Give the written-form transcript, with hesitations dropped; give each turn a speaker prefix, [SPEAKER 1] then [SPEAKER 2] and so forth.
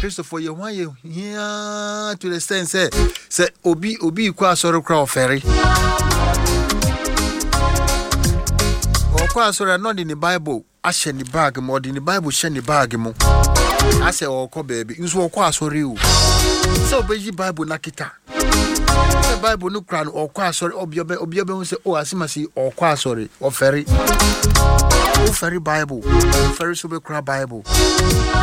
[SPEAKER 1] Christopher ye wan ye here to the sense say obi kwa sorry crowd ferry or kwa sorry not in the Bible ashe ni bag mo in the Bible she ni bag mo I say o ko baby you so kwa sorry o so beji Bible nakita the Bible no kran o kwa sorry obi say o asimasi o kwa sorry o ferry Bible ferry so be kra Bible